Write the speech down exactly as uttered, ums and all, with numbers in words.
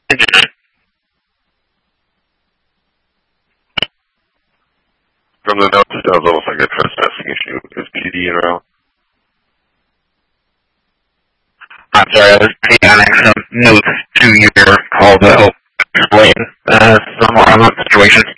From the notes, it sounds almost like a trespassing issue. Is P D around? I'm sorry, I was adding some notes to your call to help explain uh, some of our situations.